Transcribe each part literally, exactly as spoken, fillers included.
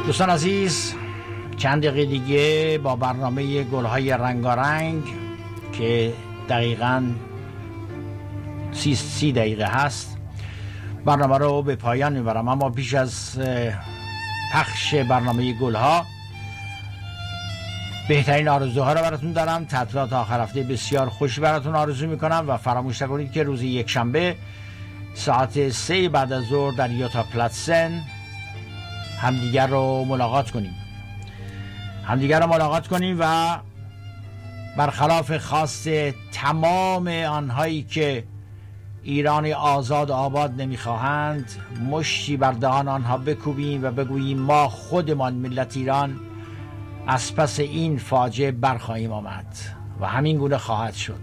دوستان عزیز، چند دقیقه دیگه با برنامه گلهای رنگارنگ که دقیقاً سی, سی دقیقه هست برنامه رو به پایان میبرم. اما پیش از پخش برنامه گلها بهترین آرزوها رو براتون دارم. تعطیلات آخر هفته بسیار خوشی براتون آرزو میکنم و فراموش نکنید که روز یک شنبه ساعت سه بعد از ظهر در یوتا پلاتسن همدیگر رو ملاقات کنیم همدیگر رو ملاقات کنیم و برخلاف خواست تمام آنهایی که ایران آزاد آباد نمیخواهند مشتی بر دهان آنها بکوبیم و بگوییم ما خودمان ملت ایران از پس این فاجعه برخواهیم آمد و همین گونه خواهد شد.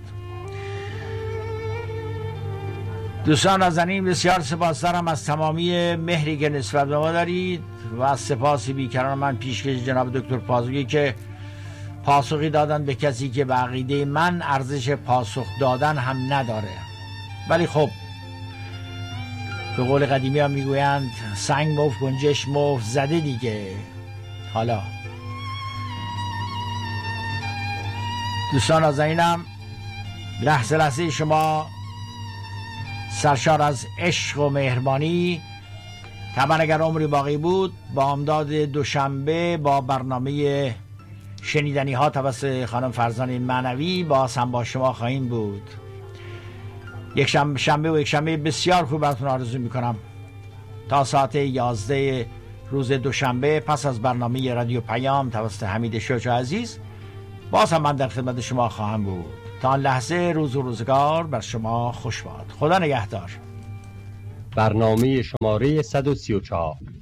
دوستان نازنین، بسیار سپاسدارم از تمامی مهری که نسبت به ما دارید و از سپاس بیکران من پیشکش جناب دکتر پازوگی که پاسخی دادن به کسی که به عقیده من ارزش پاسخ دادن هم نداره. ولی خب به قول قدیمی ها میگویند سنگ مفت گنجش مفت زده دیگه. حالا دوستان نازنینم، لحظه لحظه شما سرشار از عشق و مهربانی. طبعا اگر عمری باقی بود با امداد دوشنبه با برنامه شنیدنی ها توسط خانم فرزانه معنوی باز هم با شما خواهیم بود. یک شنبه, شنبه و یک شنبه بسیار خوب براتون آرزو میکنم. تا ساعت یازده روز دوشنبه پس از برنامه رادیو پیام توسط حمید شوچ عزیز باز هم من در خدمت شما خواهم بود. تا آن لحظه روز و روزگار بر شما خوش باد. خدا نگهدار. برنامه شماره صد و سی و چهار